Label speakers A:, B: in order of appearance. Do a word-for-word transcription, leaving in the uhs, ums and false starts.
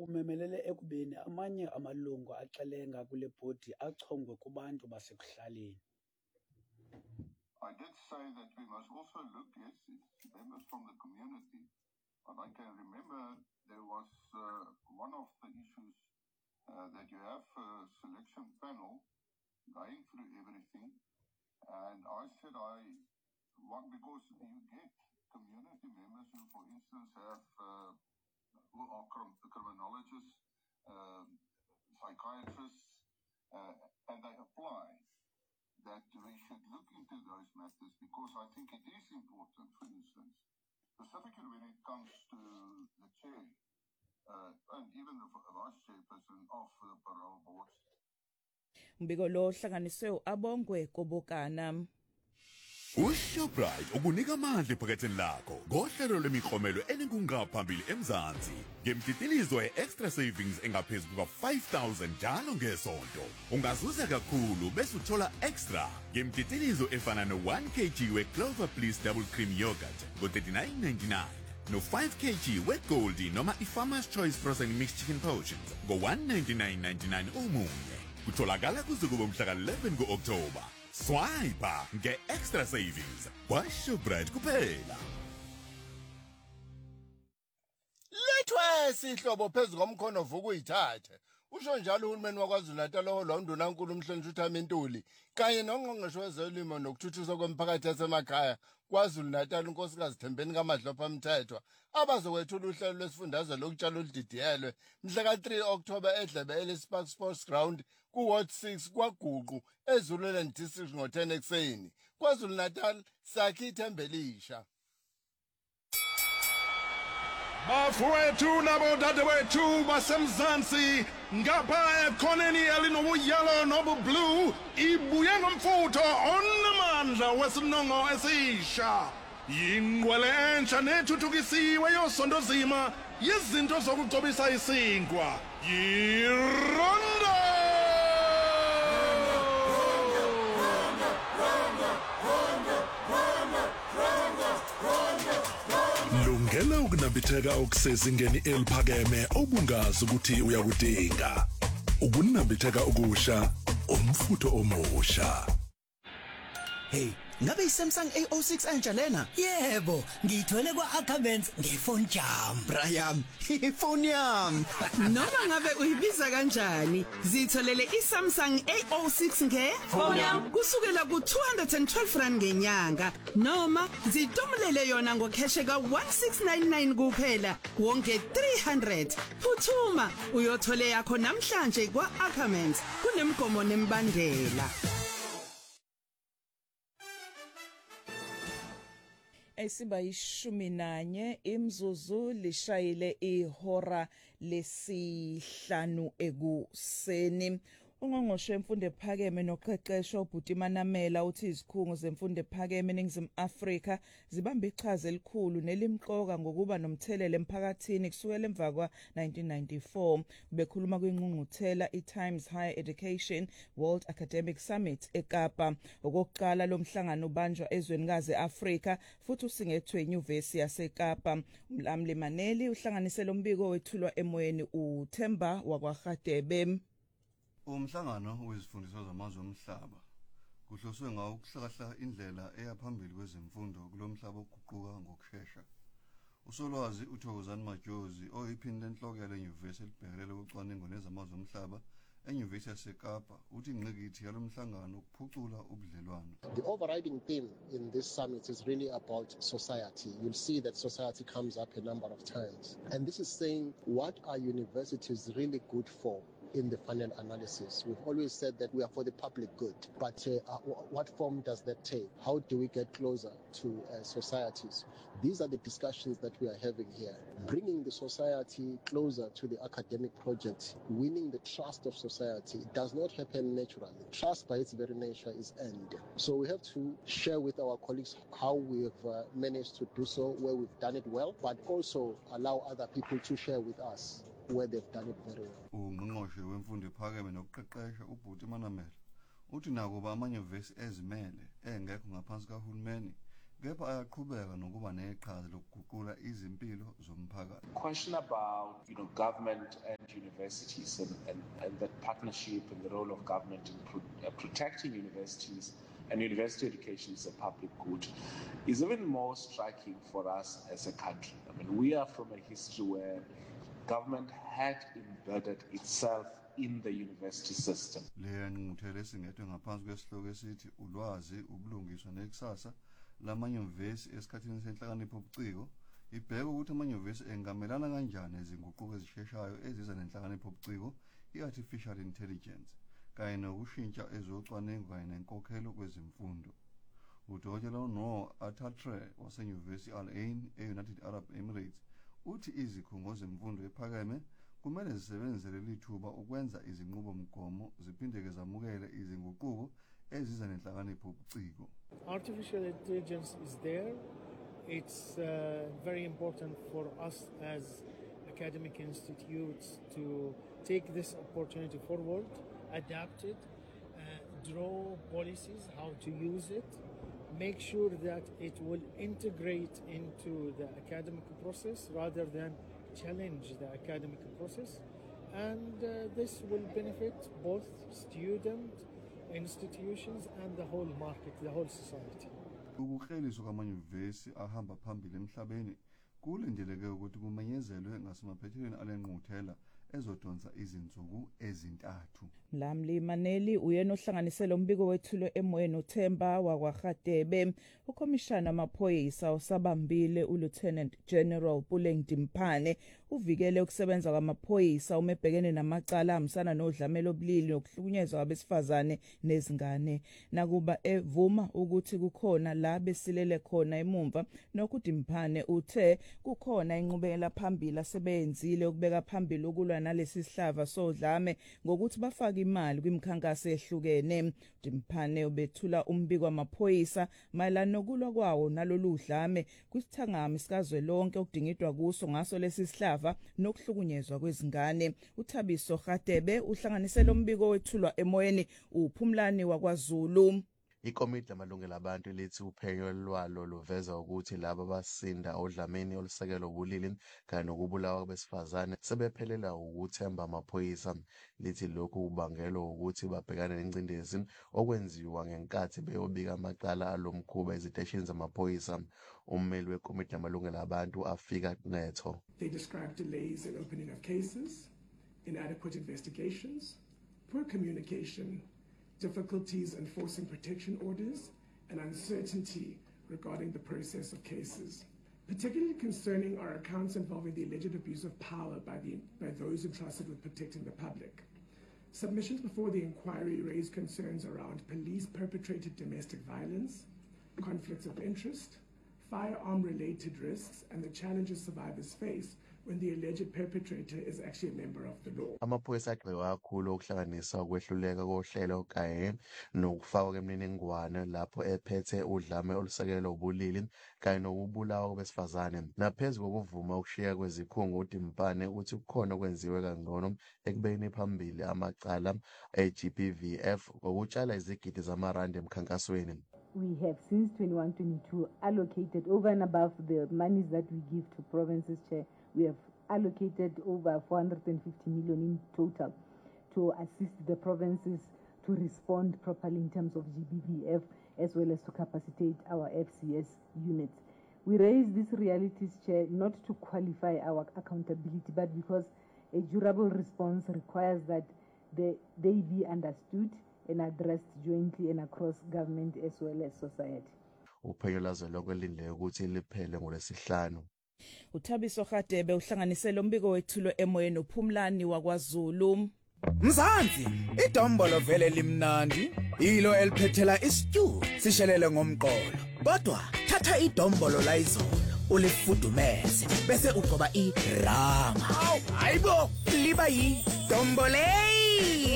A: umemelele ekubeni amanye amalungu axelenga kule bhodi achongwe kubantu basekuhlaleni.
B: I did say that we must also look, yes, it's members from the community, but I can remember there was uh, one of the issues uh, that you have a selection panel going through everything, and I said I, one, because you get community members who, for instance, have, uh, who are crim- criminologists, uh, psychiatrists, uh, and they apply, that we should look into those matters, because I think it is important, for instance, specifically when it comes to the chair, uh, and even the vice chairperson of the parole board.
C: Mbiko lo hlanganiswe uAbongwe Kobokana.
D: uShoprite ukunika amandla ephaketheni lakho ngohlelo lemiklomelo eninkungaphambili eMzansi ngemtitilizo ye-extra savings engaphezulu kuka-five thousand njalo ngesonto. Ungazuza kakhulu bese uthola extra ngemtitilizo efana no-one kilogram we-Clover Bliss Double Cream Yogurt ngo-thirty-nine ninety-nine no-five kilogram we-Goldie noma i-Farmer's Choice Frozen Mixed Chicken Portions ngo-one ninety-nine ninety-nine omunye. Kutholakala kuze kube mhla ka-eleven ku-October. Swipe nge-extra savings kwaShoprite kuphela.
E: Lethwe sihlobo phezulu komkhono vuka uyithathe. Usho njalo uhulumeni waKwaZulu-Natal oholwa uNdunankulu uMhlonishwa uThamintuli kanye nongqongqoshe wezolimo nokuthuthukiswa kwemiphakathi yasemakhaya KwaZulu-Natal uNkosikazi Thembeni kaMadlopha Mthethwa abazokwethula uhlelo lwesifundazwe lokutshala oludidiyelwe mhla ka-three October eDlebe Ellis Park Sports Ground ku-Ward six kwaGuqu eZululand District ngo-ten ekuseni. KwaZulu-Natal sakhe ithemba elisha.
F: Bafowethu nabodadewethu baseMzansi ngapha ekhoneni elinobuyelo nobublue ibuye ngomfutho onamandla wesinongo esisha. Yingqwele entsha nethuthukisiwe yosondozima yezinto zokugcobisa isinkwa. Yirondo!
G: Lungela ukunambitheka okusezingeni eliphakeme obungazi ukuthi uyakudinga. Ukunambitheka okusha, umfutho omusha.
H: Hey, ngabe iSamsung A O six entsha lena?
I: Yebo, ngiyithole kwa-Ackermans ngefone jam.
H: Brian, ifoni yami.
C: Noma ngabe uyibiza kanjani, zitholele iSamsung A O six ngefoni yami kusukela ku two hundred twelve rand ngenyanga noma zitomlele yona ngokheshe ka one six nine nine kuphela wonke three hundred. Phuthuma uyothole yakho namhlanje kwa-Ackermans kunemgomo nembandela. Esiba ishumi nanye imzuzu lishayile ihora lesihlanu ekuseni. Ungqongqoshe wemfundo ephakeme noqeqesho uBhuti Manamela uthi izikhungo zemfundo ephakeme eNingizimu Afrika zibamba ichaza elikhulu nelimqoka ngokuba nomthelelo emphakathini kusukela emva kwa nineteen ninety-four. Bekhuluma kwingqungquthela iTimes Higher Education World Academic Summit eKapa. Okokuqala lo mhlangano ubanjwa ezwenikazi eAfrika futhi usingethwe eNyuvesi yaseKapa. Umlamli Maneli uhlanganise lo mbiko wethulwa emoyeni uThemba wakwaGadebe.
J: Umhlangano wezifundiswa zamazwe omhlaba kuhloswe ngawo ukuhlakahla indlela eyaphambili kwezemfundo kulomhlaba oguquka ngokusheshsha. Usolwazi uThokozani Majozi oyiphini lenhloko yale nyuvesi elibhekelele ucwaningo nezamazwe omhlaba eNyuvesi yaseKapa uthi ingqikithi yalomhlangano ukuphucula ubudlelwano.
K: The overriding theme in this summit is really about society. You'll see that society comes up a number of times. And this is saying, what are universities really good for? In the final analysis, we've always said that we are for the public good, but uh, uh, what form does that take? How do we get closer to uh, societies? These are the discussions that we are having here. Bringing the society closer to the academic project, winning the trust of society, it does not happen naturally. Trust by its very nature is earned. So we have to share with our colleagues how we've uh, managed to do so, where we've done it well, but also allow other people to share with us where they've done it very well.
J: Ungqongqoshe wemfundo ephakeme nokuqeqesha uBhuti Manamela uthi nakuba amanyuvesi ezimele engekho ngaphansi kahulumeni kepha ayaqhubeka nokuba neqhaza lokuguqula izimpilo zomphakathi.
L: Question about, you know, government and universities and, and, and that partnership and the role of government in pro uh, protecting universities and university education is a public good is even more striking for us as a country. I mean, we are from a history where government had embedded itself in the university system.
J: Le ngqungquthela esingethwe ngaphansi kwesihloko esithi ulwazi ubulungiswa nekusasa lamanyuvesi esikhathini senhlakanipho obuciko ibheka ukuthi amanyuvesi engamelana kanjani izinguquko ezisheshayo eziza nenhlakanipho obuciko i-artificial intelligence kanye nokushintsha ezocwaningo kanye nenkokhelo kwezemfundo. Udokotela Noor Atatre wasenyuvesi Al Ain e-United Arab Emirates uthi izikhungo zemfundo ephakeme kumele zisebenzele lithuba ukwenza izinqubomgomo ziphindeke zamukele izinguquko eziza nenhlakanipho obuciko.
M: Artificial intelligence is there. It's uh, very important for us as academic institutes to take this opportunity forward, adapt it, uh, draw policies, how to use it, make sure that it will integrate into the academic process rather than challenge the academic process. And uh, this will benefit both students, institutions and the whole market, the whole society.
J: Ukukleliswa kwamanyuvesi ahamba phambili emhlabeni kulindeleke ukuthi kumenyezelwe ngasemaphethelweni alengqungquthela ezodonsa izinsuku ezintathu.
C: Mlamli Maneli uyena ohlanganisela umbiko wethulo emoyeni uThemba wakwaGadebe. Ukomishana wamaphoyisa osabambile uLieutenant General Puleng Dimphane uvikele ukusebenza kwamaphoyisa umebhekene namacala amsana nodlamelo obulili nokuhlukunyezwa kwabesifazane nezingane. Nakuba evuma ukuthi kukhona la besilele khona emumva nokuthi Dimphane uthe kukhona inqubekela phambili asebenzile ukubeka phambili ukulwa nalesi sihlava sodlame ngokuthi bafaka imali kwimikhankaso ehlukene. Dimphane ubethula umbiko wamaphoyisa mayelana nokulwa kwawo nalolu dlame kwisithangami sikazwelonke okudingidwa kuso ngaso lesi sihlava nokuhlukunyezwa kwezingane. uThabiso Gadebe uhlanganisela umbiko wethulwa emoyeni uPhumlani wakwaZulu.
N: Ikomiti lamalungelo abantu lithi uphenyo lwalo luveza ukuthi laba basinda odlameni olusekelo ubulili kanye nokubulawa kwabesifazane sebephelela ukuthemba amaphoyisa. Lithi lokhu kubangelwa ukuthi babhekane nencindezi okwenziwa ngenkathi beyobika amacala alomkhuba eziteshini zamaphoyisa. Ummeli wekomiti lamalungelo abantu afika netho.
O: They describe delays in opening of cases, inadequate investigations, poor communication, difficulties enforcing protection orders, and uncertainty regarding the process of cases. Particularly concerning are accounts involving the alleged abuse of power by, the, by those entrusted with protecting the public. Submissions before the inquiry raised concerns around police-perpetrated domestic violence, conflicts of interest, firearm-related risks, and the challenges survivors face when the alleged perpetrator is actually a member of the law.
N: Amaphoyisa agxekwa kakhulu ukuhlanganisa ukwehluleka kohlelo kanye nokufakwa kwemininingwane lapho ephethe udlame olusekela ubulili kanye nokubulawa kwabesifazane. Naphezu kokuvuma ukushiya kwezikhungo uDimphane uthi kukhona okwenziwe kangcono ekubeni phambili amacala e-G B V F ngokutshala izigidi zamarandi emkhankasweni.
P: We have since twenty-one twenty-two allocated over and above the monies that we give to provinces, Chair. We have allocated over four hundred fifty million in total to assist the provinces to respond properly in terms of G B V F as well as to capacitate our F C S units. We raise these realities, Chair, not to qualify our accountability, but because a durable response requires that they, they be understood and addressed jointly and across government as well as society.
N: Uphenyo lazwelonke lindele ukuthi liphele ngolwesihlanu.
C: uThabiso Gadebe uhlanganisela umbiko wethulo emoyeni uPhumlani wakwaZulu.
H: Mzansi, idombolo vele limnandi, ilo eliphethela istew sishelele ngomqolo. Kodwa thatha idombolo la izolo ulifudumeze bese uqoba irama. Hayibo, liba yi dombole.